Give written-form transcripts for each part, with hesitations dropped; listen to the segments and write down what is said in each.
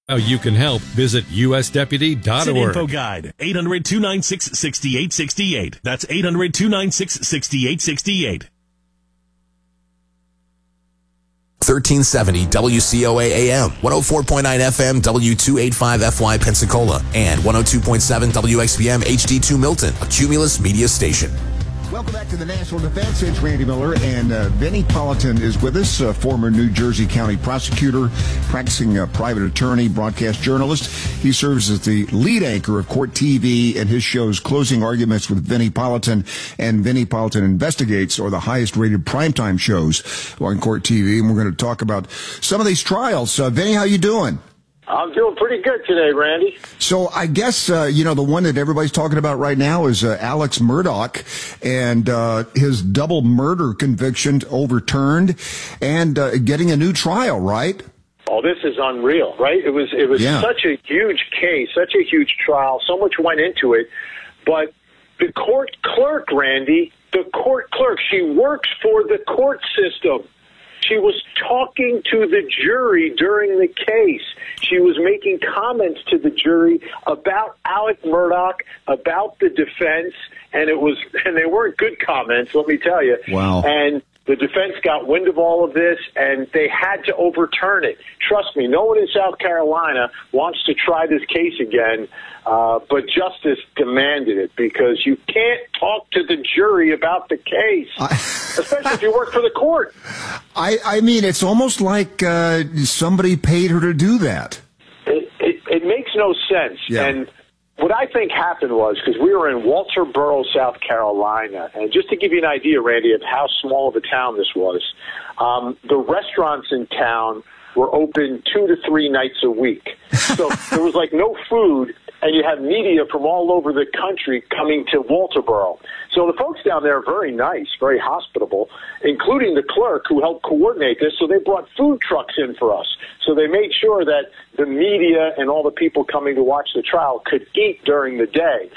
How you can help, visit usdeputy.org. Info Guide, 800-296-6868. That's 800-296-6868. 1370 WCOA AM, 104.9 FM W285FY Pensacola, and 102.7 WXBM HD2 Milton, a Cumulus media station. Welcome back to the National Defense. It's Randy Miller, and Vinnie Politan is with us, former New Jersey County prosecutor, practicing private attorney, broadcast journalist. He serves as the lead anchor of Court TV and his shows Closing Arguments with Vinnie Politan and Vinnie Politan Investigates, or the highest-rated primetime shows on Court TV. And we're going to talk about some of these trials. Vinnie, how you doing? I'm doing pretty good today, Randy. So I guess, the one that everybody's talking about right now is Alex Murdaugh and his double murder conviction overturned and getting a new trial, right? Oh, this is unreal, right? It was such a huge case, such a huge trial. So much went into it. But the court clerk, Randy, she works for the court system. She was talking to the jury during the case. She was making comments to the jury about Alex Murdaugh, about the defense, and they weren't good comments, let me tell you. Wow. And the defense got wind of all of this, and they had to overturn it. Trust me, no one in South Carolina wants to try this case again, but justice demanded it, because you can't talk to the jury about the case, especially if you work for the court. I mean, it's almost like somebody paid her to do that. It makes no sense. Yeah. And what I think happened was, because we were in Walterboro, South Carolina, and just to give you an idea, Randy, of how small of a town this was, the restaurants in town were open 2 to 3 nights a week. So there was like no food, and you have media from all over the country coming to Walterboro. So the folks down there are very nice, very hospitable, including the clerk who helped coordinate this. So they brought food trucks in for us. So they made sure that the media and all the people coming to watch the trial could eat during the day.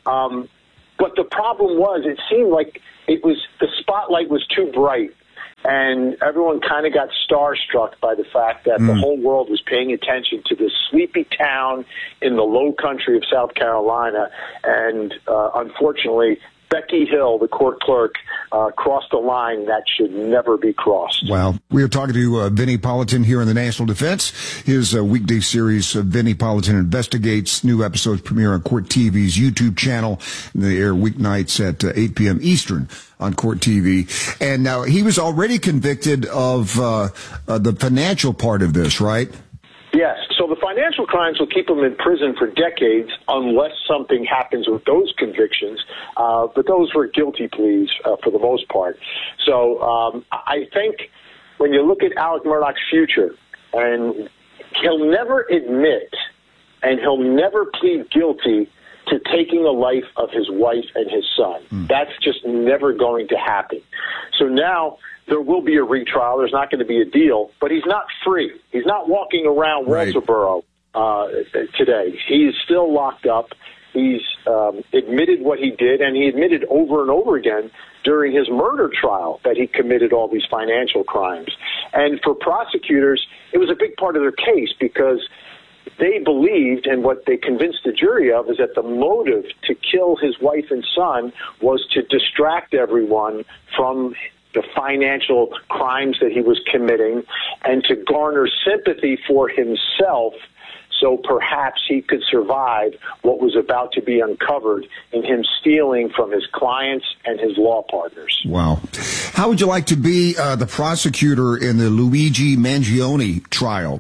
But the problem was, it seemed like the spotlight was too bright. And everyone kind of got starstruck by the fact that the whole world was paying attention to this sleepy town in the low country of South Carolina. And unfortunately, Becky Hill, the court clerk, crossed a line that should never be crossed. Wow. We are talking to Vinnie Politan here in the National Defense. His weekday series, Vinnie Politan Investigates, new episodes premiere on Court TV's YouTube channel. They air weeknights at 8 p.m. Eastern on Court TV. And now he was already convicted of the financial part of this, right? Yes. So the financial crimes will keep him in prison for decades unless something happens with those convictions. But those were guilty pleas for the most part. So I think when you look at Alex Murdaugh's future, and he'll never admit and he'll never plead guilty to taking the life of his wife and his son. That's just never going to happen. So now there will be a retrial. There's not going to be a deal, but he's not free. He's not walking around Walterboro today. He is still locked up. He's admitted what he did, and he admitted over and over again during his murder trial that he committed all these financial crimes. And for prosecutors, it was a big part of their case, because they believed, and what they convinced the jury of, is that the motive to kill his wife and son was to distract everyone from the financial crimes that he was committing and to garner sympathy for himself, so perhaps he could survive what was about to be uncovered in him stealing from his clients and his law partners. Wow. How would you like to be the prosecutor in the Luigi Mangione trial,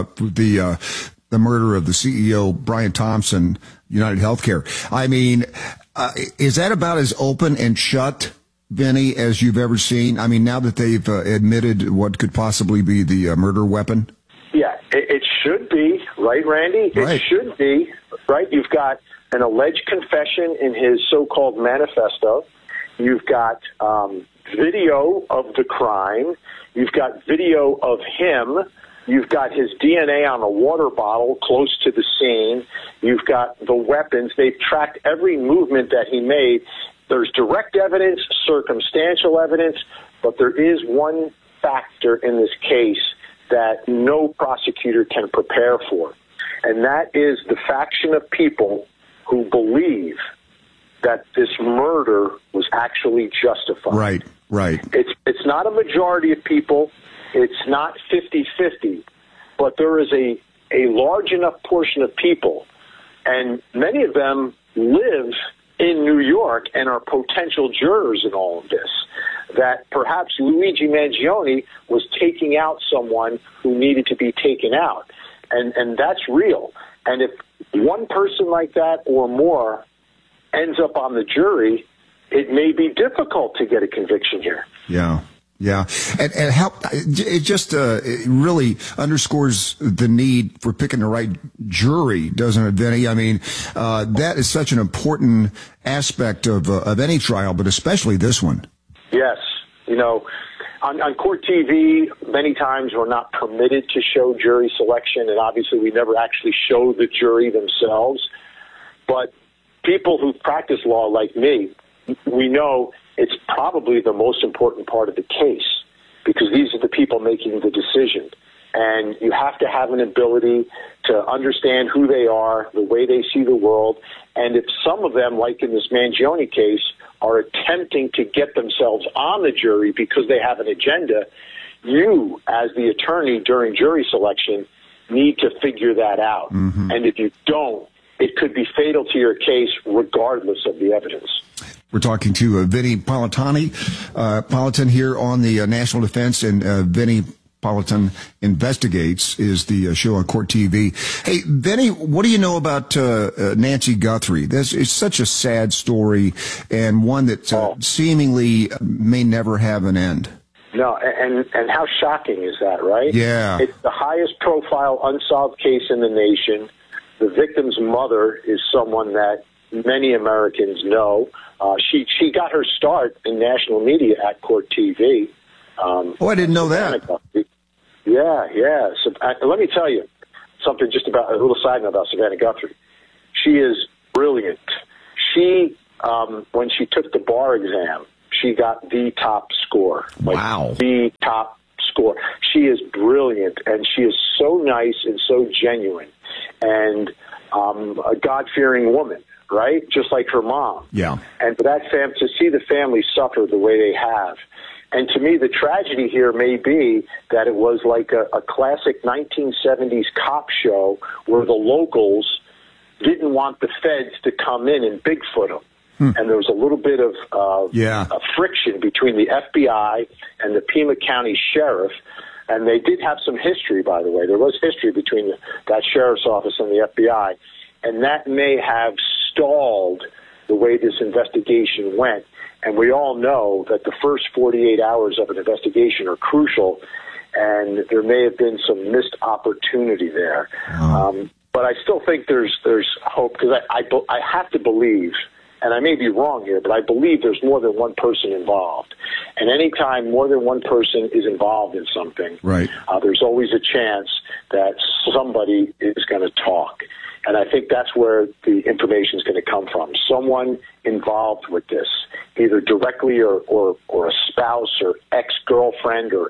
the murder of the CEO, Brian Thompson, United Healthcare? I mean, is that about as open and shut, Vinnie, as you've ever seen? I mean, now that they've admitted what could possibly be the murder weapon? Yeah, it should be, right, Randy? Right. It should be, right? You've got an alleged confession in his so-called manifesto. You've got video of the crime. You've got video of him. You've got his DNA on a water bottle close to the scene. You've got the weapons. They've tracked every movement that he made. There's direct evidence, circumstantial evidence, but there is one factor in this case that no prosecutor can prepare for. and that is the faction of people who believe that this murder was actually justified. Right. It's not a majority of people. It's not 50-50, but there is a large enough portion of people, and many of them live in New York and are potential jurors in all of this, that perhaps Luigi Mangione was taking out someone who needed to be taken out. And that's real. And if one person like that or more ends up on the jury, it may be difficult to get a conviction here. Yeah. And it just it really underscores the need for picking the right jury, doesn't it, Vinny? I mean, that is such an important aspect of any trial, but especially this one. Yes. You know, on Court TV, many times we're not permitted to show jury selection, and obviously we never actually show the jury themselves. But people who practice law like me, we know it's probably the most important part of the case, because these are the people making the decision. And you have to have an ability to understand who they are, the way they see the world. And if some of them, like in this Mangione case, are attempting to get themselves on the jury because they have an agenda, you, as the attorney during jury selection, need to figure that out. Mm-hmm. And if you don't, it could be fatal to your case regardless of the evidence. We're talking to Vinny Politan here on the National Defense, and Vinny Politan Investigates is the show on Court TV. Hey, Vinny, what do you know about Nancy Guthrie? It's such a sad story, and one that seemingly may never have an end. No, and how shocking is that, right? Yeah. It's the highest profile unsolved case in the nation. The victim's mother is someone that many Americans know. She got her start in national media at Court TV. I didn't know that. Yeah. So, let me tell you something, just about a little side note about Savannah Guthrie. She is brilliant. She, when she took the bar exam, she got the top score. Wow. The top score. She is brilliant, and she is so nice and so genuine, and a God-fearing woman. Right? Just like her mom. Yeah. And for that to see the family suffer the way they have. And to me, the tragedy here may be that it was like a classic 1970s cop show where the locals didn't want the feds to come in and Bigfoot them. And there was a little bit of a friction between the FBI and the Pima County Sheriff. And they did have some history, by the way. There was history between that sheriff's office and the FBI. And that may have stalled the way this investigation went. And we all know that the first 48 hours of an investigation are crucial, and there may have been some missed opportunity there. But I still think there's hope, because I have to believe, and I may be wrong here, but I believe there's more than one person involved. And anytime more than one person is involved in something, right, there's always a chance that somebody is going to talk. And I think that's where the information is going to come from. Someone involved with this, either directly or a spouse or ex-girlfriend or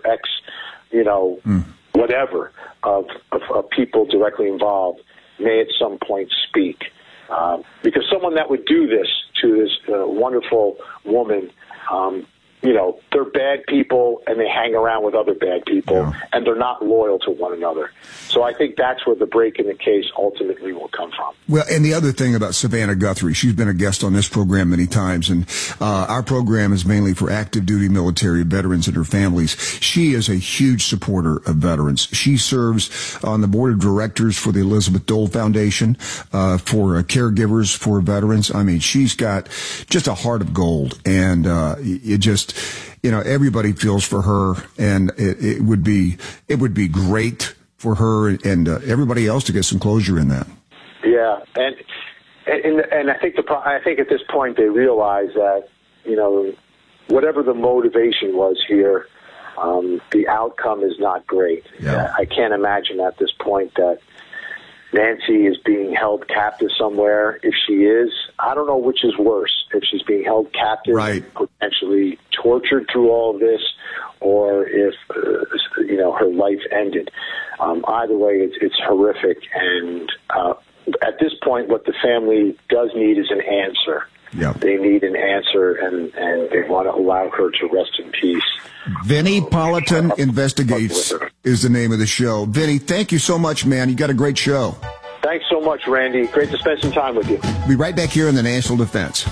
whatever of people directly involved may at some point speak. Because someone that would do this to this wonderful woman, they're bad people, and they hang around with other bad people, and they're not loyal to one another. So I think that's where the break in the case ultimately will come from. Well, and the other thing about Savannah Guthrie, she's been a guest on this program many times, and our program is mainly for active duty military veterans and their families. She is a huge supporter of veterans. She serves on the board of directors for the Elizabeth Dole Foundation, for caregivers for veterans. I mean, she's got just a heart of gold, and it just, everybody feels for her, and it would be great for her and everybody else to get some closure in that. Yeah, and I think at this point they realize that whatever the motivation was here, the outcome is not great. Yeah. I can't imagine at this point that Nancy is being held captive somewhere. If she is, I don't know which is worse, if she's being held captive, right, potentially tortured through all of this, or if, her life ended. Either way, it's horrific. And at this point, what the family does need is an answer. Yep. They need an answer, and they want to allow her to rest in peace. Vinnie Politan Investigates is the name of the show. Vinnie, thank you so much, man. You got a great show. Thanks so much, Randy. Great to spend some time with you. Be right back here in the National Defense.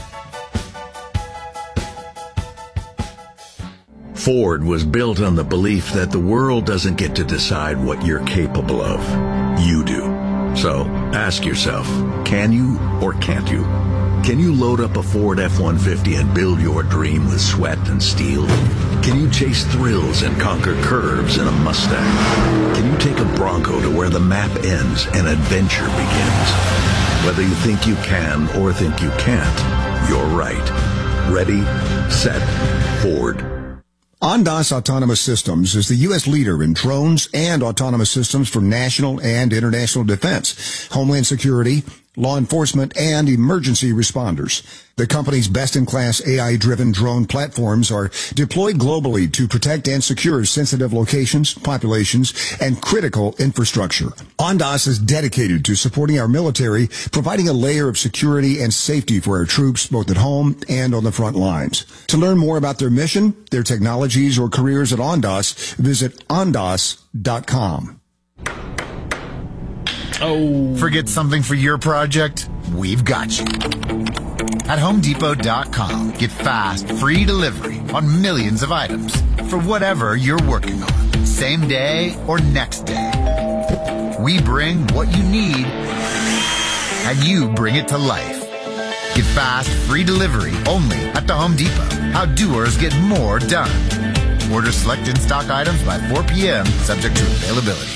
Ford was built on the belief that the world doesn't get to decide what you're capable of. You do. So ask yourself, can you or can't you? Can you load up a Ford F-150 and build your dream with sweat and steel? Can you chase thrills and conquer curves in a Mustang? Can you take a Bronco to where the map ends and adventure begins? Whether you think you can or think you can't, you're right. Ready, set, Ford. Ondas Autonomous Systems is the U.S. leader in drones and autonomous systems for national and international defense, homeland security, law enforcement, and emergency responders. The company's best-in-class AI-driven drone platforms are deployed globally to protect and secure sensitive locations, populations, and critical infrastructure. Ondas is dedicated to supporting our military, providing a layer of security and safety for our troops, both at home and on the front lines. To learn more about their mission, their technologies, or careers at Ondas, visit ondas.com. Oh. Forget something for your project? We've got you. At HomeDepot.com, get fast, free delivery on millions of items for whatever you're working on, same day or next day. We bring what you need, and you bring it to life. Get fast, free delivery only at the Home Depot. How doers get more done. Order select in-stock items by 4 p.m., subject to availability.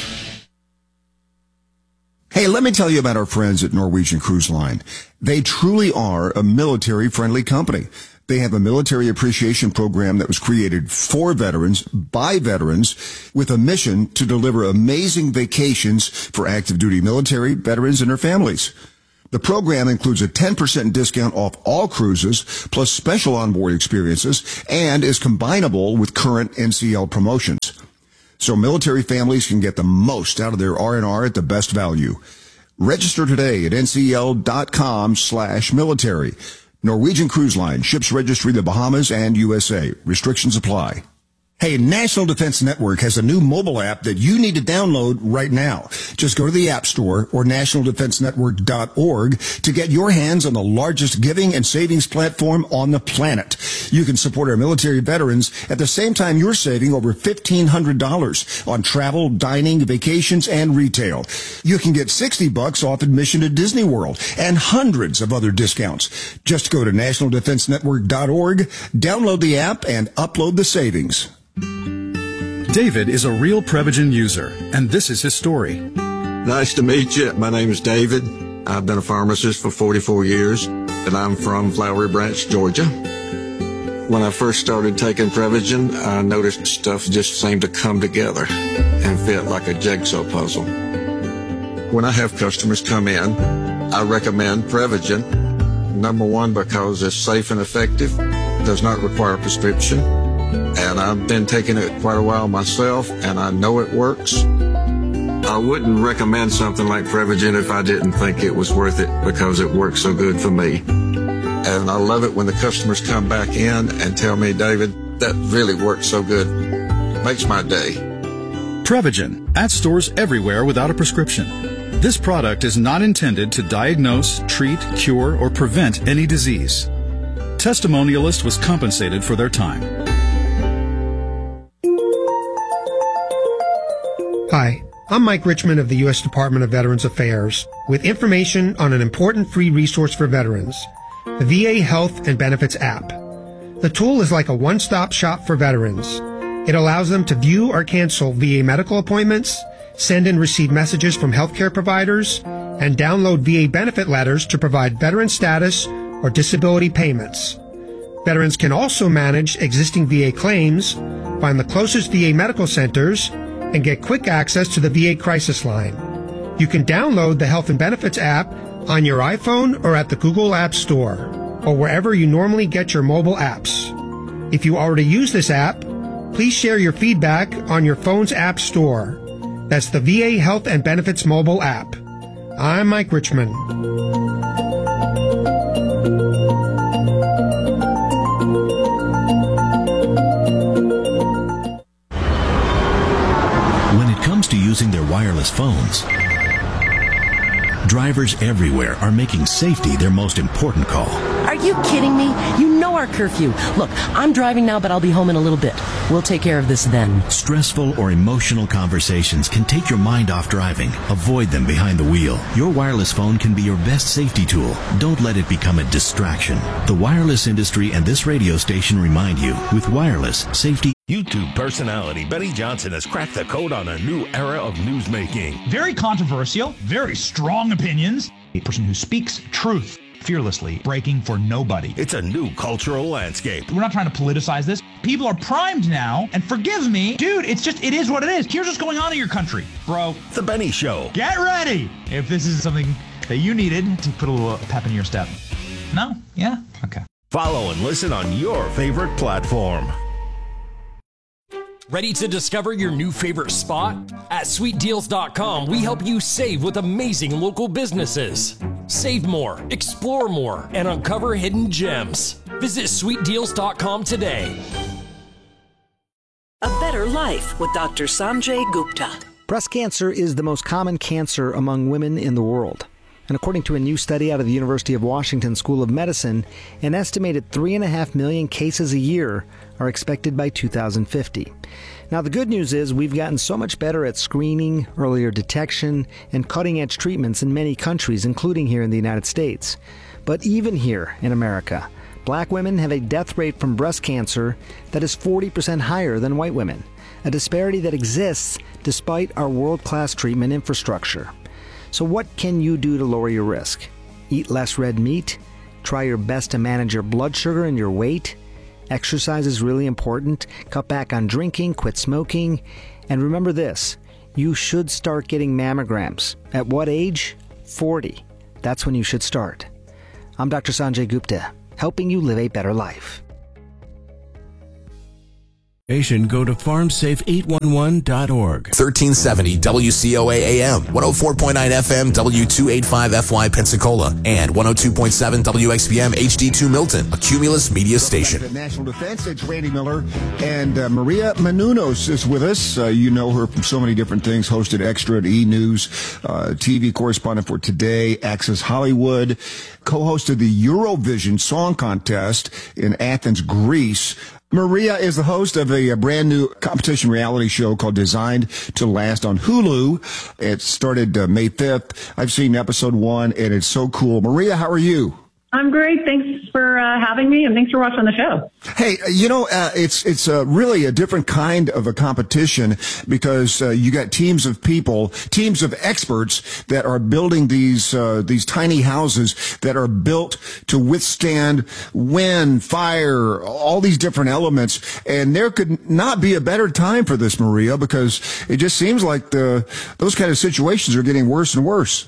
Hey, let me tell you about our friends at Norwegian Cruise Line. They truly are a military-friendly company. They have a military appreciation program that was created for veterans, by veterans, with a mission to deliver amazing vacations for active duty military, veterans, and their families. The program includes a 10% discount off all cruises, plus special onboard experiences, and is combinable with current NCL promotions. So military families can get the most out of their R&R at the best value. Register today at ncl.com/military. Norwegian Cruise Line, ships registry the Bahamas and USA. Restrictions apply. Hey, National Defense Network has a new mobile app that you need to download right now. Just go to the App Store or nationaldefensenetwork.org to get your hands on the largest giving and savings platform on the planet. You can support our military veterans at the same time you're saving over $1,500 on travel, dining, vacations, and retail. You can get $60 off admission to Disney World and hundreds of other discounts. Just go to nationaldefensenetwork.org, download the app, and upload the savings. David is a real Prevagen user, and this is his story. Nice to meet you. My name is David. I've been a pharmacist for 44 years, and I'm from Flowery Branch, Georgia. When I first started taking Prevagen, I noticed stuff just seemed to come together and fit like a jigsaw puzzle. When I have customers come in, I recommend Prevagen. Number one, because it's safe and effective, does not require a prescription. And I've been taking it quite a while myself, and I know it works. I wouldn't recommend something like Prevagen if I didn't think it was worth it, because it works so good for me. And I love it when the customers come back in and tell me, David, that really works so good. Makes my day. Prevagen, at stores everywhere without a prescription. This product is not intended to diagnose, treat, cure, or prevent any disease. Testimonialist was compensated for their time. Hi, I'm Mike Richmond of the U.S. Department of Veterans Affairs with information on an important free resource for veterans, the VA Health and Benefits app. The tool is like a one-stop shop for veterans. It allows them to view or cancel VA medical appointments, send and receive messages from healthcare providers, and download VA benefit letters to provide veteran status or disability payments. Veterans can also manage existing VA claims, find the closest VA medical centers, and get quick access to the VA crisis line. You can download the Health and Benefits app on your iPhone or at the Google App Store, or wherever you normally get your mobile apps. If you already use this app, please share your feedback on your phone's app store. That's the VA Health and Benefits mobile app. I'm Mike Richmond. When it comes to using their wireless phones, drivers everywhere are making safety their most important call. Are you kidding me? You know our curfew. Look, I'm driving now, but I'll be home in a little bit. We'll take care of this then. Stressful or emotional conversations can take your mind off driving. Avoid them behind the wheel. Your wireless phone can be your best safety tool. Don't let it become a distraction. The wireless industry and this radio station remind you, with wireless, safety. YouTube personality Benny Johnson has cracked the code on a new era of newsmaking. Very controversial, very strong opinions. A person who speaks truth fearlessly, breaking for nobody. It's a new cultural landscape. We're not trying to politicize this. People are primed now, and forgive me, dude, it is what it is. Here's what's going on in your country, bro. The Benny Show. Get ready if this is something that you needed to put a little pep in your step. No? Yeah? Okay. Follow and listen on your favorite platform. Ready to discover your new favorite spot? At SweetDeals.com, we help you save with amazing local businesses. Save more, explore more, and uncover hidden gems. Visit SweetDeals.com today. A Better Life with Dr. Sanjay Gupta. Breast cancer is the most common cancer among women in the world. And according to a new study out of the University of Washington School of Medicine, an estimated 3.5 million cases a year are expected by 2050. Now, the good news is we've gotten so much better at screening, earlier detection, and cutting-edge treatments in many countries, including here in the United States. But even here in America, black women have a death rate from breast cancer that is 40% higher than white women, a disparity that exists despite our world-class treatment infrastructure. So what can you do to lower your risk? Eat less red meat? Try your best to manage your blood sugar and your weight? Exercise is really important. Cut back on drinking, quit smoking. And remember this, you should start getting mammograms. At what age? 40. That's when you should start. I'm Dr. Sanjay Gupta, helping you live a better life. Go to farmsafe811.org. 1370 WCOA AM, 104.9 FM, W285FY Pensacola, and 102.7 WXBM HD2 Milton, a Cumulus media station. At National Defense, it's Randy Miller, and Maria Menounos is with us. You know her from so many different things, hosted Extra at E! News, TV correspondent for Today, Access Hollywood, co-hosted the Eurovision Song Contest in Athens, Greece. Maria is the host of a brand new competition reality show called Designed to Last on Hulu. It started May 5th. I've seen episode 1, and it's so cool. Maria, how are you? I'm great. Thanks for having me, and thanks for watching the show. Hey, it's really a different kind of a competition because you got teams of people, teams of experts that are building these tiny houses that are built to withstand wind, fire, all these different elements. And there could not be a better time for this, Maria, because it just seems like those kind of situations are getting worse and worse.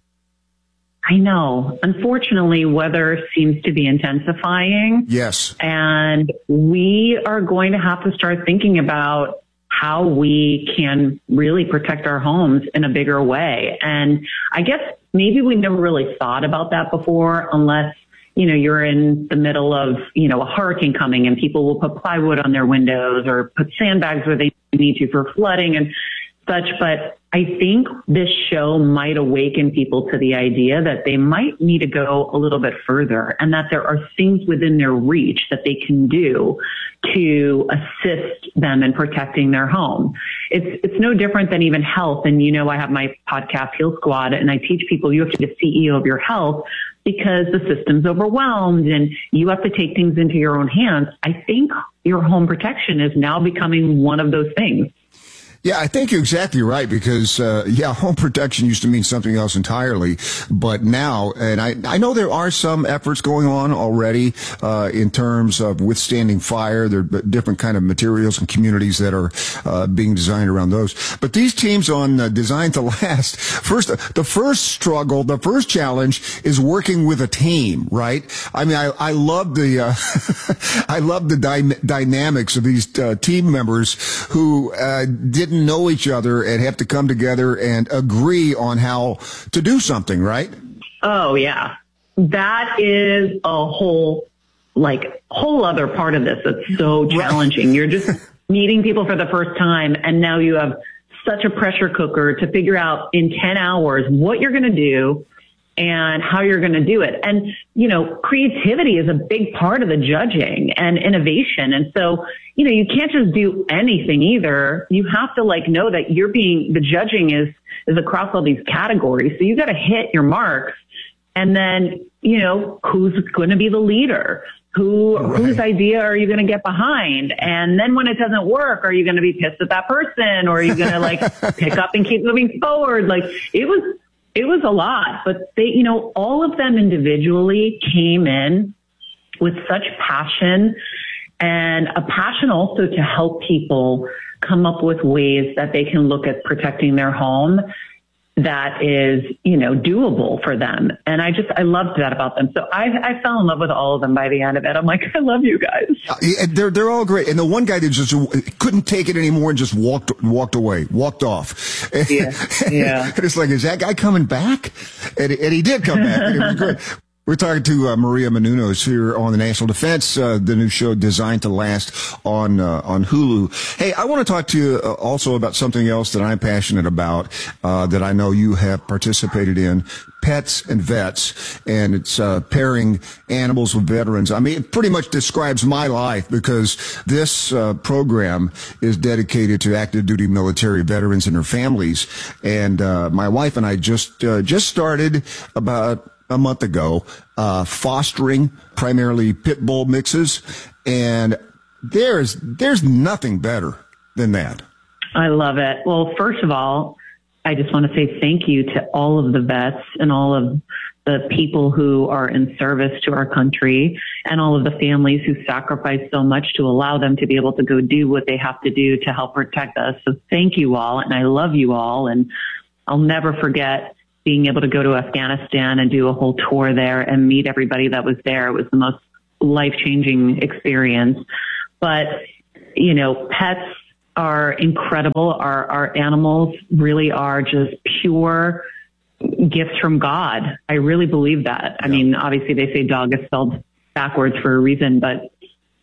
I know. Unfortunately, weather seems to be intensifying. Yes. And we are going to have to start thinking about how we can really protect our homes in a bigger way. And I guess maybe we never really thought about that before unless, you're in the middle of, a hurricane coming and people will put plywood on their windows or put sandbags where they need to for flooding and such. But I think this show might awaken people to the idea that they might need to go a little bit further and that there are things within their reach that they can do to assist them in protecting their home. It's no different than even health. And, I have my podcast, Heal Squad, and I teach people you have to be the CEO of your health because the system's overwhelmed and you have to take things into your own hands. I think your home protection is now becoming one of those things. Yeah, I think you're exactly right because, home protection used to mean something else entirely. But now, and I know there are some efforts going on already, in terms of withstanding fire. There are different kind of materials and communities that are, being designed around those. But these teams on Designed to Last, the first challenge is working with a team, right? I mean, I love I love the dynamics of these, team members who, didn't know each other and have to come together and agree on how to do something, right? Oh, yeah. That is a whole other part of this that's so challenging. Right. You're just meeting people for the first time, and now you have such a pressure cooker to figure out in 10 hours what you're going to do and how you're going to do it. And, creativity is a big part of the judging and innovation. And so, you can't just do anything either. You have to know that the judging is across all these categories. So you got to hit your marks. And then, who's going to be the leader? Whose idea are you going to get behind? And then when it doesn't work, are you going to be pissed at that person? Or are you going to pick up and keep moving forward? It was a lot, but they, all of them individually came in with such passion, and a passion also to help people come up with ways that they can look at protecting their home that is, doable for them. And I loved that about them. So I fell in love with all of them by the end of it. I'm like, I love you guys. They're all great. And the one guy that just couldn't take it anymore and just walked away, walked off. Yeah. And it's like, is that guy coming back? And he did come back. And it was great. We're talking to Maria Menounos here on the National Defense, the new show Designed to Last on Hulu. Hey, I want to talk to you also about something else that I'm passionate about, that I know you have participated in, pets and vets, and it's pairing animals with veterans. I mean, it pretty much describes my life because this program is dedicated to active duty military veterans and their families. And my wife and I just started about a month ago, fostering primarily pit bull mixes, and there's nothing better than that. I love it. Well, first of all, I just want to say thank you to all of the vets and all of the people who are in service to our country and all of the families who sacrifice so much to allow them to be able to go do what they have to do to help protect us. So thank you all, and I love you all, and I'll never forget being able to go to Afghanistan and do a whole tour there and meet everybody that was there. It was the most life-changing experience. But, pets are incredible. Our animals really are just pure gifts from God. I really believe that. I mean, obviously they say dog is spelled backwards for a reason, but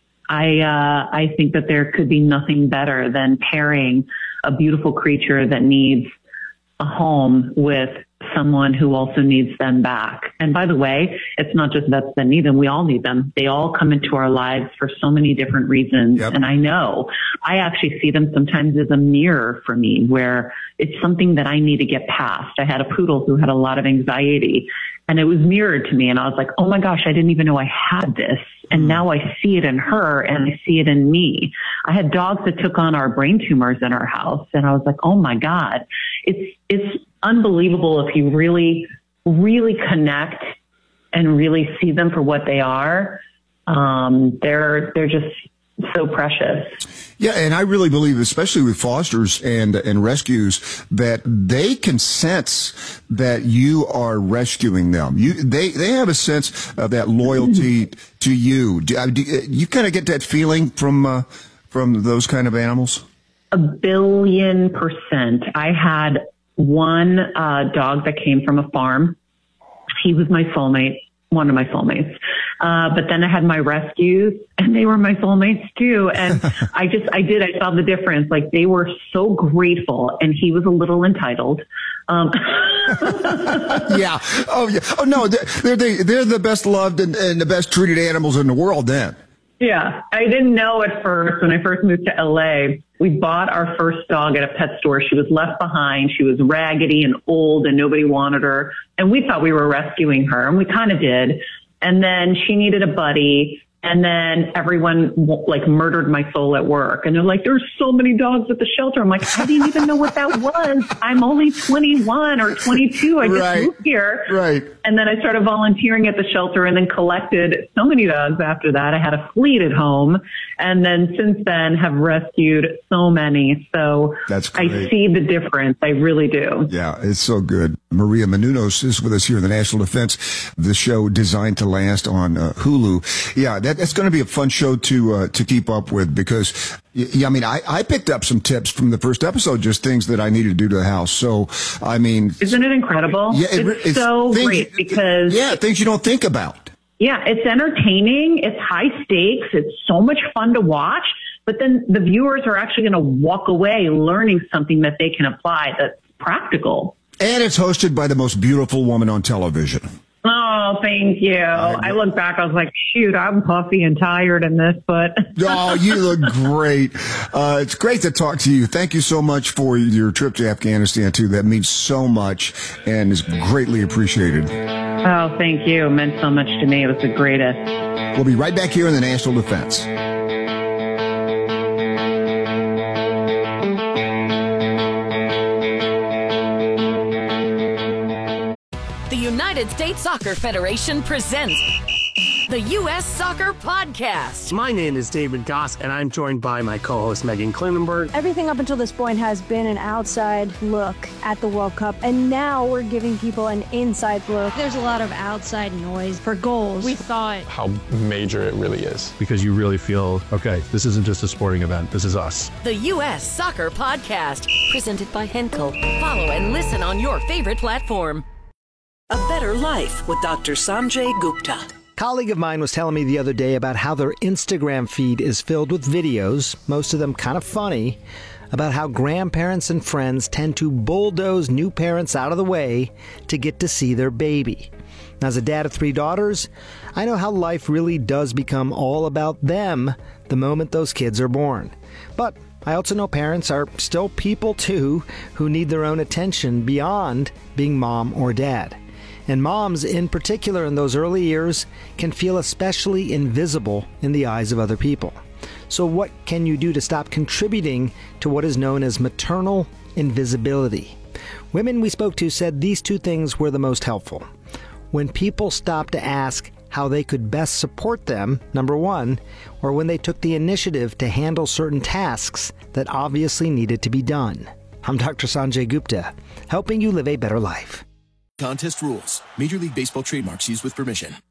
I think that there could be nothing better than pairing a beautiful creature that needs a home with someone who also needs them back. And by the way, it's not just vets that need them. We all need them. They all come into our lives for so many different reasons. Yep. And I actually see them sometimes as a mirror for me, where it's something that I need to get past. I had a poodle who had a lot of anxiety, and it was mirrored to me. And I was like, oh my gosh, I didn't even know I had this. And now I see it in her and I see it in me. I had dogs that took on our brain tumors in our house. And I was like, oh my God, it's unbelievable if you really, really connect and really see them for what they are. They're just so precious. Yeah, and I really believe, especially with fosters and rescues, that they can sense that you are rescuing them. They have a sense of that loyalty to you. Do you kind of get that feeling from those kind of animals? 1,000,000,000%. I had one dog that came from a farm. He was my soulmate, one of my soulmates. But then I had my rescues, and they were my soulmates too. And I saw the difference. Like, they were so grateful, and he was a little entitled. Yeah. Oh, yeah. Oh, no, they're the best loved and the best treated animals in the world then. Yeah. I didn't know at first. When I first moved to LA, we bought our first dog at a pet store. She was left behind. She was raggedy and old, and nobody wanted her. And we thought we were rescuing her, and we kind of did. And then she needed a buddy, And then everyone like murdered my soul at work. And they're like, there's so many dogs at the shelter. I'm like, I didn't even know what that was. I'm only 21 or 22. I just moved here. Right. And then I started volunteering at the shelter and then collected so many dogs after that. I had a fleet at home. And then since then have rescued so many. So that's great. I see the difference. I really do. Yeah, it's so good. Maria Menounos is with us here in the National Defense, the show Designed to Last on Hulu. Yeah, that's going to be a fun show to keep up with because, yeah, I mean, I picked up some tips from the first episode, just things that I needed to do to the house. So, I mean. Isn't it incredible? Yeah, it's so great because. Yeah, things you don't think about. Yeah, it's entertaining. It's high stakes. It's so much fun to watch. But then the viewers are actually going to walk away learning something that they can apply that's practical. And it's hosted by the most beautiful woman on television. Oh, thank you. I look back, I was like, shoot, I'm puffy and tired in this, but. Oh, you look great. It's great to talk to you. Thank you so much for your trip to Afghanistan, too. That means so much and is greatly appreciated. Oh, thank you. It meant so much to me. It was the greatest. We'll be right back here in the National Defense. The United States Soccer Federation presents the U.S. Soccer Podcast. My name is David Goss, and I'm joined by my co-host Megan Klinenberg. Everything up until this point has been an outside look at the World Cup, and now we're giving people an inside look. There's a lot of outside noise for goals. We thought how major it really is, because you really feel, okay, this isn't just a sporting event, this is us. The U.S. Soccer Podcast, presented by Henkel. Follow and listen on your favorite platform. A Better Life with Dr. Sanjay Gupta. A colleague of mine was telling me the other day about how their Instagram feed is filled with videos, most of them kind of funny, about how grandparents and friends tend to bulldoze new parents out of the way to get to see their baby. Now, as a dad of 3 daughters, I know how life really does become all about them the moment those kids are born. But I also know parents are still people too who need their own attention beyond being mom or dad. And moms, in particular in those early years, can feel especially invisible in the eyes of other people. So what can you do to stop contributing to what is known as maternal invisibility? Women we spoke to said these 2 things were the most helpful. When people stopped to ask how they could best support them, number 1, or when they took the initiative to handle certain tasks that obviously needed to be done. I'm Dr. Sanjay Gupta, helping you live a better life. Contest rules. Major League Baseball trademarks used with permission.